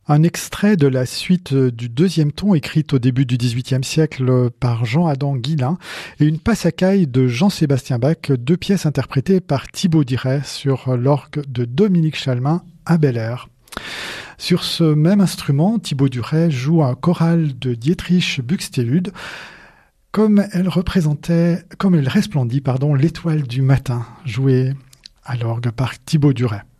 Un extrait de la suite du deuxième ton écrite au début du XVIIIe siècle par Jean-Adam Guillain et une passacaille de Jean-Sébastien Bach, deux pièces interprétées par Thibaut Diret sur l'orgue de Dominique Chalmin à Bel-Air. Sur ce même instrument, Thibaut Diret joue un choral de Dietrich Buxtehude comme elle resplendit l'étoile du matin, jouée à l'orgue par Thibaut Diret.